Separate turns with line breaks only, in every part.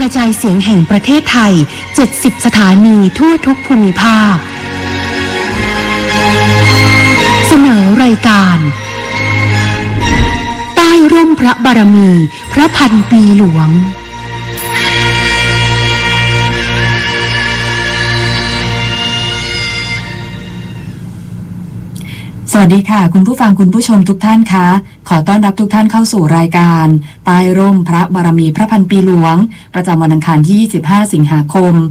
ระจายเสียงแห่งประเทศไทย70สถานีทั่วทุกภูมิภาคเสนอรายการใต้ร่มพระบารมีพระพันปีหลวง
สวัสดีค่ะคุณผู้ฟังคุณผู้ชมทุกท่านคะขอต้อนรับทุกท่านเข้าสู่รายการใต้ร่มพระบารมีพระพันปีหลวงประจำวันอังคารที่25สิงหาคม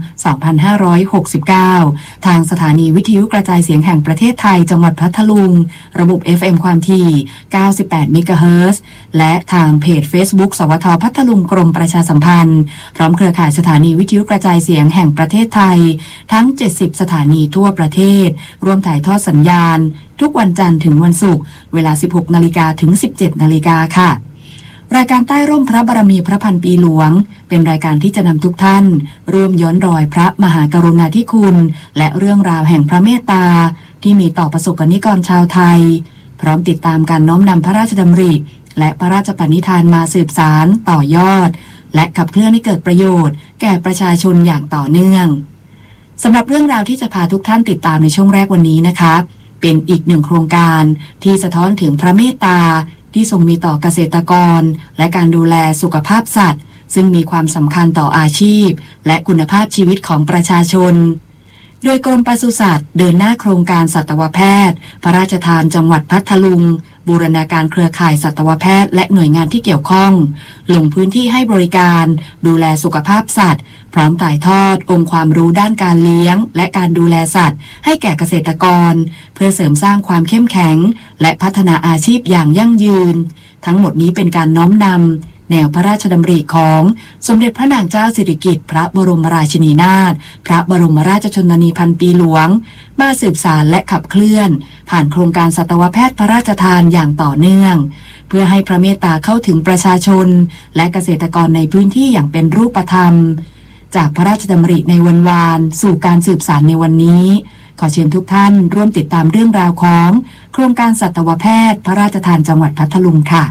2569ทางสถานีวิทยุกระจายเสียงแห่งประเทศไทยจังหวัดพัทลุงระบบ FM ความถี่98เมกะเฮิรตซ์และทางเพจ Facebook สวท.พัทลุงกรมประชาสัมพันธ์พร้อมเครือข่ายสถานีวิทยุกระจายเสียงแห่งประเทศไทยทั้ง70สถานีทั่วประเทศร่วมถ่ายทอดสัญญาณทุกวันจันทร์ถึงวันศุกร์เวลา 16 นาฬิกาถึง 17 นาฬิกาค่ะรายการใต้ร่มพระบารมีพระพันปีหลวงเป็นรายการที่จะนำทุกท่านร่วมย้อนรอยพระมหากรุณาธิคุณและเรื่องราวแห่งพระเมตตาที่มีต่อประสบกนิกรชาวไทยพร้อมติดตามการน้อมนำพระราชดำริและพระราชปณิธานมาสืบสานต่อยอดและขับเคลื่อนให้เกิดประโยชน์แก่ประชาชนอย่างต่อเนื่องสำหรับเรื่องราวที่จะพาทุกท่านติดตามในช่วงแรกวันนี้นะคะเป็นอีกหนึ่งโครงการที่สะท้อนถึงพระเมตตาที่ทรงมีต่อเกษตรกรและการดูแลสุขภาพสัตว์ซึ่งมีความสำคัญต่ออาชีพและคุณภาพชีวิตของประชาชนโดยกรมปศุสัตว์เดินหน้าโครงการสัตวแพทย์พระราชทานจังหวัดพัทลุงบูรณาการเครือข่ายสัตวแพทย์และหน่วยงานที่เกี่ยวข้องลงพื้นที่ให้บริการดูแลสุขภาพสัตว์พร้อมถ่ายทอดองค์ความรู้ด้านการเลี้ยงและการดูแลสัตว์ให้แก่เกษตรกรเพื่อเสริมสร้างความเข้มแข็งและพัฒนาอาชีพอย่างยั่งยืนทั้งหมดนี้เป็นการน้อมนำแนวพระราชดำริของสมเด็จพระนางเจ้าสิริกิติ์พระบรมราชินีนาถพระบรมราชชนนีพันปีหลวงมาสืบสานและขับเคลื่อนผ่านโครงการสัตวแพทย์พระราชทานอย่างต่อเนื่องเพื่อให้พระเมตตาเข้าถึงประชาชนและเกษตรกรในพื้นที่อย่างเป็นรูปธรรมจากพระราชดำริในวันวานสู่การสืบสานในวันนี้ขอเชิญทุกท่านร่วมติดตามเรื่องราวของโครงการสัตวแพทย์พระราชทานจังหวัดพัทลุงค่ะ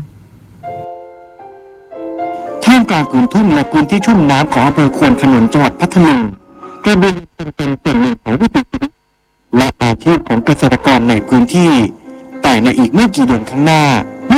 ท่ามกลางพื้นทุ่งและพื้นที่ชุ่มน้ำของอำเภอควนขนุนจังหวัดพัทลุงกระบือเป็นส่วนหนึ่งของวิถีชีวิตและอาชีพของเกษตรกรในพื้นที่แต่ในอีกไม่กี่เดือนข้างหน้า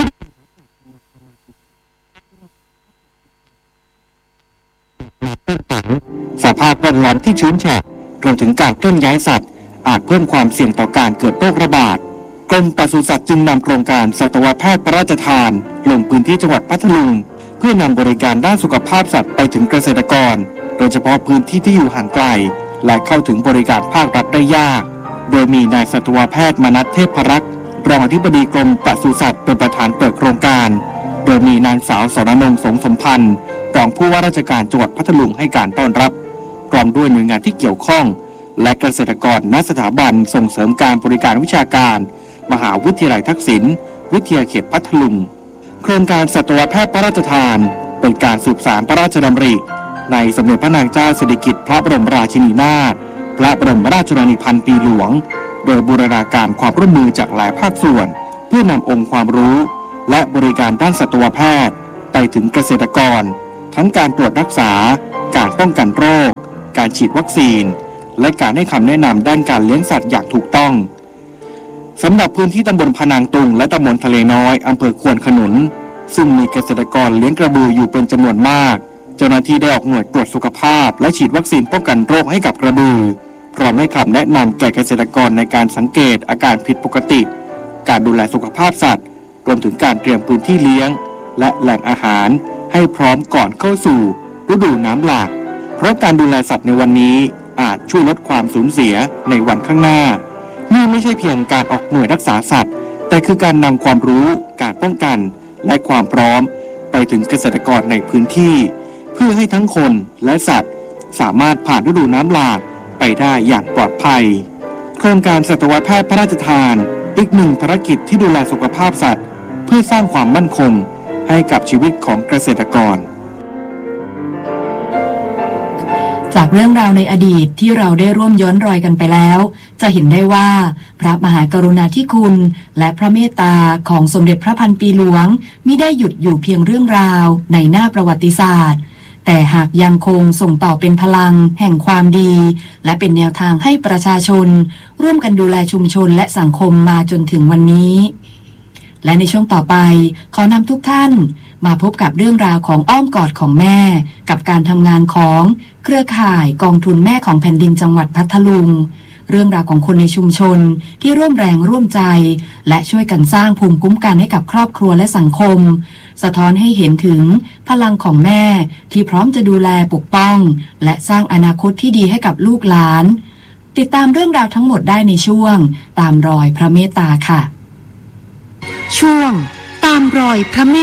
สภาพแวดล้อมที่ชื้นแฉะรวมถึงการเคลื่อนย้ายสัตว์อาจเพิ่มความเสี่ยงต่อการเกิดโรคระบาดกรมปศุสัตว์จึงนำโครงการสัตวแพทย์พระราชทานลงพื้นที่จังหวัดพัทลุงเพื่อนำบริการด้านสุขภาพสัตว์ไปถึงเกษตรกรโดยเฉพาะพื้นที่ที่อยู่ห่างไกลและเข้าถึงบริการภาครัฐได้ยากโดยมีนายสัตวแพทย์มนัสเทพรักษ์รองอธิบดีกรมปศุสัตว์เป็นประธานเปิดโครงการโดยมีนางสาวสรนง สงสมพันธ์รองผู้ว่าราชการจังหวัดพัทลุงให้การต้อนรับพร้อมด้วยหน่วยงานที่เกี่ยวข้องและเกษตรกรณสถาบันส่งเสริมการบริการวิชาการมหาวิทยาลัยทักษิณวิทยาเขตพัทลุงโครงการสัตวแพทย์พระราชทานเป็นการสืบสานพระราชดำริในสมเด็จพระนางเจ้าสิริกิติ์พระบรมราชินีนาถพระบรมราชชนนีพันปีหลวงโดยบูรณาการความร่วมมือจากหลายภาคส่วนเพื่อนำองค์ความรู้และบริการด้านสัตวแพทย์ไปถึงเกษตรกรทั้งการตรวจรักษาการป้องกันโรคการฉีดวัคซีนและการให้คำแนะนำด้านการเลี้ยงสัตว์อย่างถูกต้องสำหรับพื้นที่ตำบลพนางตุงและตำบลทะเลน้อยอำเภอควนขนุนซึ่งมีเกษตรกรเลี้ยงกระบืออยู่เป็นจำนวนมากเจ้าหน้าที่ได้ออกหน่วยตรวจสุขภาพและฉีดวัคซีนป้องกันโรคให้กับกระบือพร้อมให้คำแนะนำแก่เกษตรกรในการสังเกตอาการผิดปกติการดูแลสุขภาพสัตว์รวมถึงการเตรียมพื้นที่เลี้ยงและแหล่งอาหารให้พร้อมก่อนเข้าสู่ฤดูน้ำหลากเพราะการดูแลสัตว์ในวันนี้อาจช่วยลดความสูญเสียในวันข้างหน้านี่ไม่ใช่เพียงการออกหน่วยรักษาสัตว์แต่คือการนำความรู้การป้องกันและความพร้อมไปถึงเกษตรกรในพื้นที่เพื่อให้ทั้งคนและสัตว์สามารถผ่านฤดูน้ำหลากไปได้อย่างปลอดภัยโครงการสัตวแพทย์พระราชทานอีกหนึ่งภารกิจที่ดูแลสุขภาพสัตว์เพื่อสร้างความมั่นคงให้กับชีวิตของเกษตรกร
จากเรื่องราวในอดีตที่เราได้ร่วมย้อนรอยกันไปแล้วจะเห็นได้ว่าพระมหากรุณาธิคุณและพระเมตตาของสมเด็จพระพันปีหลวงมิได้หยุดอยู่เพียงเรื่องราวในหน้าประวัติศาสตร์แต่หากยังคงส่งต่อเป็นพลังแห่งความดีและเป็นแนวทางให้ประชาชนร่วมกันดูแลชุมชนและสังคมมาจนถึงวันนี้และในช่วงต่อไปขอนำทุกท่านมาพบกับเรื่องราวของอ้อมกอดของแม่กับการทำงานของเครือข่ายกองทุนแม่ของแผ่นดินจังหวัดพัทลุงเรื่องราวของคนในชุมชนที่ร่วมแรงร่วมใจและช่วยกันสร้างภูมิคุ้มกันให้กับครอบครัวและสังคมสะท้อนให้เห็นถึงพลังของแม่ที่พร้อมจะดูแลปกป้องและสร้างอนาคตที่ดีให้กับลูกหลานติดตามเรื่องราวทั้งหมดได้ในช่วงตามรอยพระเมตตาค่ะ
ช่วงตามรอยพระเม